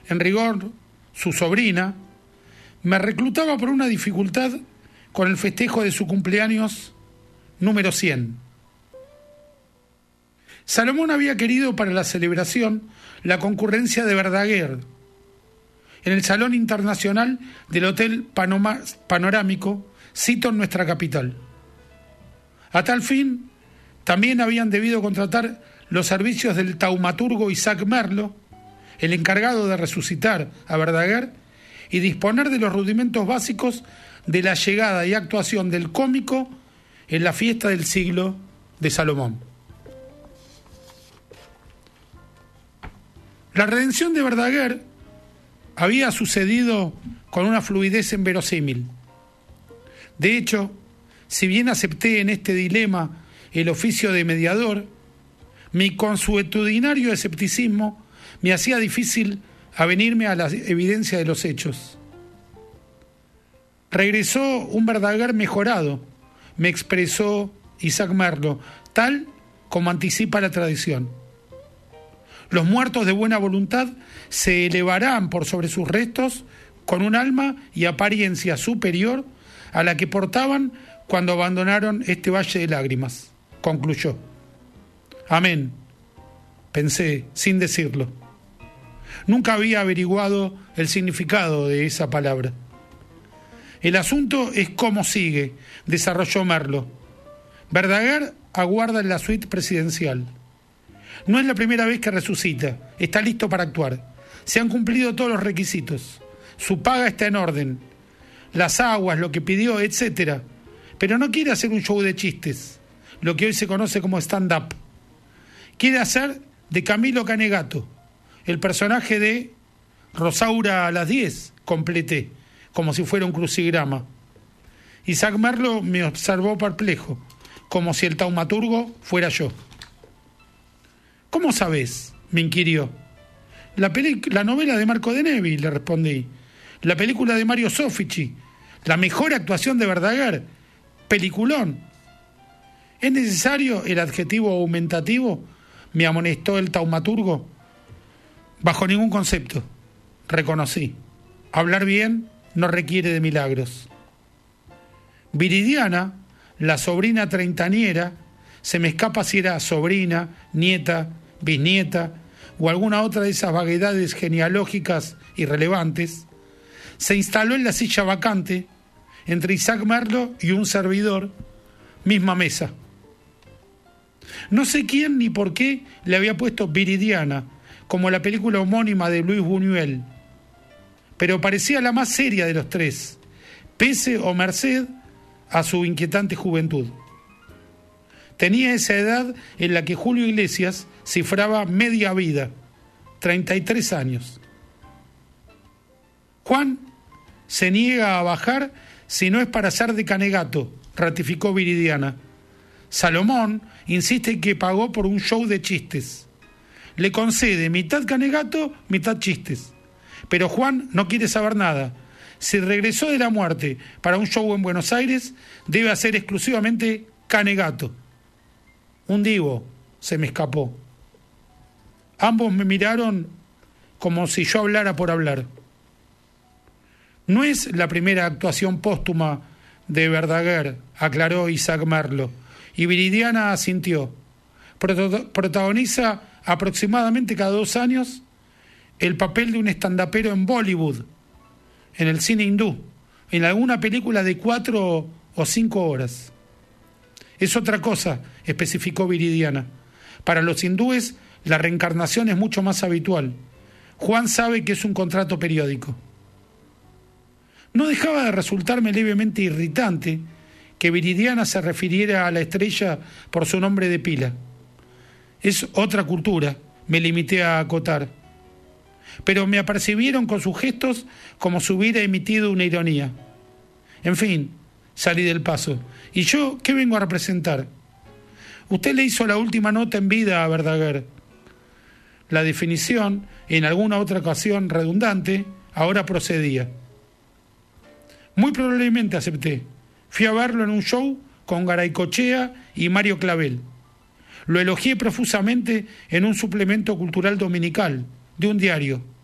en rigor su sobrina, me reclutaba por una dificultad con el festejo de su cumpleaños número 100. Salomón había querido para la celebración la concurrencia de Verdaguer en el Salón Internacional del Hotel Panorámico, sito en nuestra capital. A tal fin, también habían debido contratar los servicios del taumaturgo Isaac Merlo, el encargado de resucitar a Verdaguer y disponer de los rudimentos básicos de la llegada y actuación del cómico en la fiesta del siglo de Salomón. La redención de Verdaguer había sucedido con una fluidez inverosímil. De hecho, si bien acepté en este dilema el oficio de mediador, mi consuetudinario escepticismo me hacía difícil avenirme a la evidencia de los hechos. Regresó un Verdaguer mejorado, me expresó Isaac Merlo, tal como anticipa la tradición. Los muertos de buena voluntad se elevarán por sobre sus restos con un alma y apariencia superior a la que portaban cuando abandonaron este valle de lágrimas, concluyó. Amén, pensé sin decirlo. Nunca había averiguado el significado de esa palabra. El asunto es cómo sigue, desarrolló Merlo. Verdaguer aguarda en la suite presidencial. No es la primera vez que resucita, está listo para actuar. Se han cumplido todos los requisitos. Su paga está en orden. Las aguas, lo que pidió, etc. Pero no quiere hacer un show de chistes, lo que hoy se conoce como stand-up. Quiere hacer de Camilo Canegato, el personaje de Rosaura a las 10, completé, como si fuera un crucigrama. Isaac Merlo me observó perplejo, como si el taumaturgo fuera yo. ¿Cómo sabés?, me inquirió. La novela de Marco de Nevi, le respondí. La película de Mario Soffici. La mejor actuación de Verdaguer. Peliculón. ¿Es necesario el adjetivo aumentativo?, me amonestó el taumaturgo. Bajo ningún concepto, reconocí. Hablar bien no requiere de milagros. Viridiana, la sobrina treintañera, se me escapa si era sobrina, nieta, bisnieta o alguna otra de esas vaguedades genealógicas irrelevantes, se instaló en la silla vacante entre Isaac Merlo y un servidor, misma mesa. No sé quién ni por qué le había puesto Viridiana, como la película homónima de Luis Buñuel, pero parecía la más seria de los tres, pese o merced a su inquietante juventud. Tenía esa edad en la que Julio Iglesias cifraba media vida, 33 años. Juan se niega a bajar si no es para ser de Canegato, ratificó Viridiana. Salomón insiste que pagó por un show de chistes. Le concede mitad Canegato, mitad chistes. Pero Juan no quiere saber nada. Si regresó de la muerte para un show en Buenos Aires, debe hacer exclusivamente Canegato. Un divo, se me escapó. Ambos me miraron como si yo hablara por hablar. No es la primera actuación póstuma de Verdaguer, aclaró Isaac Merlo, y Viridiana asintió. Protagoniza aproximadamente cada 2 años el papel de un estandapero en Bollywood, en el cine hindú, en alguna película de 4 o 5 horas. Es otra cosa, especificó Viridiana. Para los hindúes, la reencarnación es mucho más habitual. Juan sabe que es un contrato periódico. No dejaba de resultarme levemente irritante que Viridiana se refiriera a la estrella por su nombre de pila. Es otra cultura, me limité a acotar. Pero me apercibieron con sus gestos como si hubiera emitido una ironía. En fin, salí del paso. ¿Y yo qué vengo a representar? Usted le hizo la última nota en vida a Verdaguer. La definición, en alguna otra ocasión redundante, ahora procedía. Muy probablemente acepté. Fui a verlo en un show con Garaycochea y Mario Clavel. Lo elogié profusamente en un suplemento cultural dominical de un diario.